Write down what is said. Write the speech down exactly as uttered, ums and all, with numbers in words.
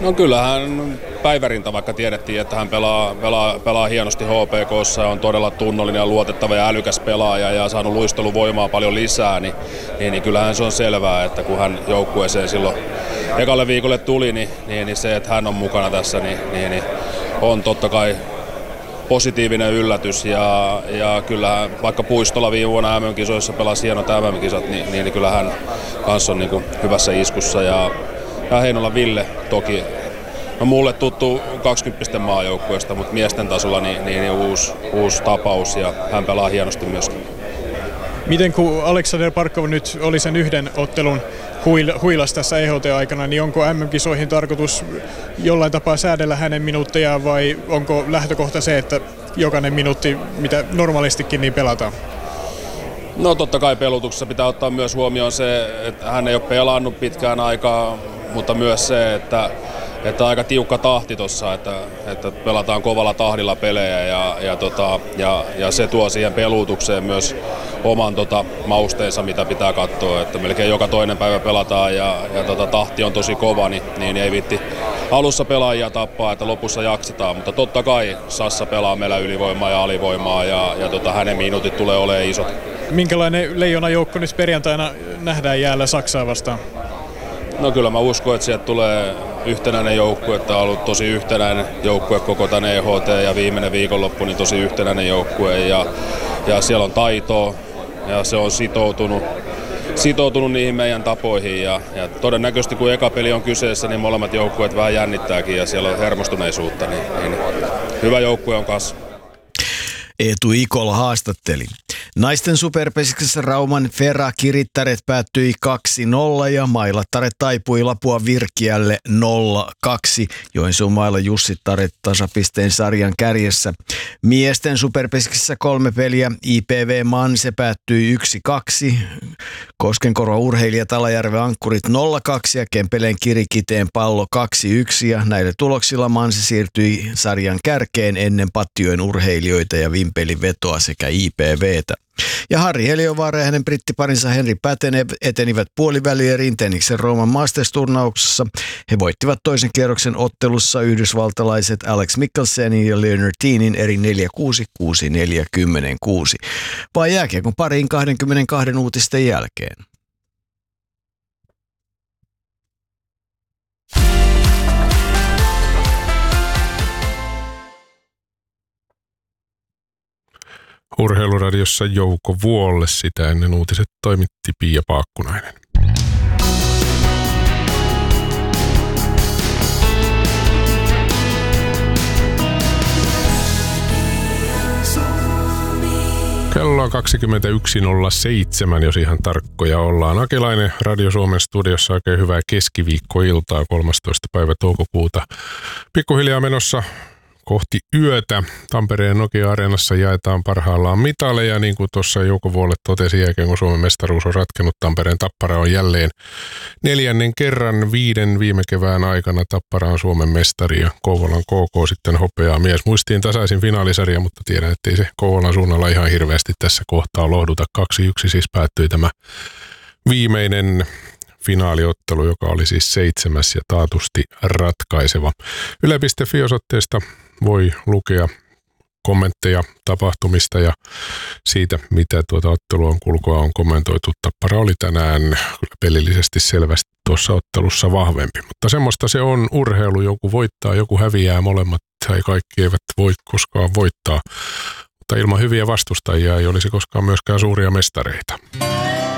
No kyllähän Päivärinta, vaikka tiedettiin, että hän pelaa, pelaa, pelaa hienosti H P K:ssa ja on todella tunnollinen ja luotettava ja älykäs pelaaja ja saanut luisteluvoimaa paljon lisää, niin, niin, niin kyllähän se on selvää, että kun hän joukkueeseen silloin ekalle viikolle tuli, niin, niin, niin se, että hän on mukana tässä, niin, niin, niin on totta kai positiivinen yllätys ja, ja kyllähän vaikka Puistola viime vuonna M M-kisoissa pelasi hienot M M-kisat, niin, niin, niin kyllähän kanssa on niin kuin hyvässä iskussa ja, ja Heinolan Ville toki no mulle tuttu kaksikymppisten maajoukkueesta, mutta miesten tasolla niin, niin, niin uusi, uusi tapaus ja hän pelaa hienosti myöskin. Miten kun Aleksander Barkov nyt oli sen yhden ottelun huil, huilas tässä E H T-aikana, niin onko M M-kisoihin tarkoitus jollain tapaa säädellä hänen minuuttejaan vai onko lähtökohta se, että jokainen minuutti, mitä normaalistikin, niin pelataan? No totta kai pelutuksessa pitää ottaa myös huomioon se, että hän ei ole pelannut pitkään aikaa, mutta myös se, että Että aika tiukka tahti tuossa, että, että pelataan kovalla tahdilla pelejä ja, ja, tota, ja, ja se tuo siihen pelutukseen myös oman tota, mausteensa, mitä pitää katsoa. Että melkein joka toinen päivä pelataan ja, ja tota, tahti on tosi kova, niin, niin ei viitti alussa pelaajia tappaa, että lopussa jaksetaan. Mutta totta kai Sassa pelaa meillä ylivoimaa ja alivoimaa ja, ja tota, hänen minuutit tulee olemaan isot. Minkälainen leijonajoukko nyt perjantaina nähdään jäällä Saksaa vastaan? No kyllä mä uskon, että sieltä tulee yhtenäinen joukkue, että on ollut tosi yhtenäinen joukkue koko tämän E H T ja viimeinen viikonloppu niin tosi yhtenäinen joukkue ja, ja siellä on taitoa ja se on sitoutunut, sitoutunut niihin meidän tapoihin ja, ja todennäköisesti kun eka peli on kyseessä, niin molemmat joukkueet vähän jännittääkin ja siellä on hermostuneisuutta, niin, niin hyvä joukkue on kanssa. Eetu Ikola haastatteli. Naisten superpesiksessä Rauman Fera Kirittäret päättyi kaksi nolla ja Mailattaret taipui Lapua Virkiälle nolla kaksi. Joensuun Mailla Jussittaret tasapisteen sarjan kärjessä. Miesten superpesiksessä kolme peliä. I P V Manse päättyi yksi kaksi. Koskenkorva Urheilijat Alajärven Ankkurit nolla kaksi ja Kempeleen Kirikiteen Pallo kaksi yksi. Ja näillä tuloksilla Manse siirtyi sarjan kärkeen ennen Pattijoen Urheilijoita ja Vimpelin Vetoa sekä I P V:tä. Ja Harri Heliovaara ja hänen brittiparinsa Henri Päten etenivät puolivälieriin Tenniksen Rooman Masters-turnauksessa. He voittivat toisen kierroksen ottelussa yhdysvaltalaiset Alex Mikkelsenin ja Leonard Teenin eri neljä kuusi, kuusi neljä, kymmenen kuusi. Vai jääkiekon pariin kaksikymmentäkaksi uutisten jälkeen. Urheiluradiossa Jouko Vuolle, sitä ennen uutiset toimitti Pia Paakkunainen. Kello on kaksikymmentäyksi nolla seitsemän, jos ihan tarkkoja ollaan. Akelainen Radio Suomen studiossa, oikein hyvää keskiviikkoiltaa, kolmastoista päivä toukokuuta. Pikkuhiljaa menossa kohti yötä. Tampereen Nokia-areenassa jaetaan parhaillaan mitaleja, niin kuin tuossa Jouko Vuolle totesi jälkeen, kun Suomen mestaruus on ratkennut. Tampereen Tappara on jälleen neljännen kerran viiden viime kevään aikana. Tappara on Suomen mestari ja Kouvolan K K sitten hopeaa mies. Muistiin tasaisin finaalisarja, mutta tiedän, ettei se Kouvolan suunnalla ihan hirveästi tässä kohtaa lohduta. kaksi yksi siis päättyi tämä viimeinen finaaliottelu, joka oli siis seitsemäs ja taatusti ratkaiseva. Yle piste fi -osoitteesta voi lukea kommentteja tapahtumista ja siitä, mitä tuota ottelua on kulkua on kommentoitu. Tappara oli tänään pelillisesti selvästi tuossa ottelussa vahvempi, mutta semmoista se on urheilu. Joku voittaa, joku häviää, molemmat tai kaikki eivät voi koskaan voittaa, mutta ilman hyviä vastustajia ei olisi koskaan myöskään suuria mestareita.